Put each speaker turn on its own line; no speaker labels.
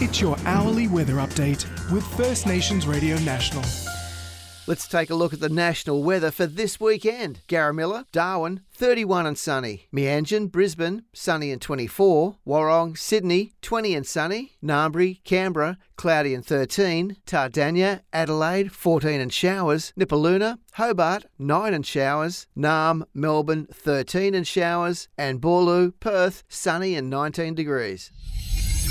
It's your hourly weather update with First Nations Radio National.
Let's take a look at the national weather for this weekend. Garramilla, Darwin, 31 and sunny. Meanjin, Brisbane, sunny and 24. Warrong, Sydney, 20 and sunny. Narmbri, Canberra, cloudy and 13. Tardania, Adelaide, 14 and showers. Nipaluna, Hobart, 9 and showers. Naarm, Melbourne, 13 and showers. And Boorloo, Perth, sunny and 19 degrees.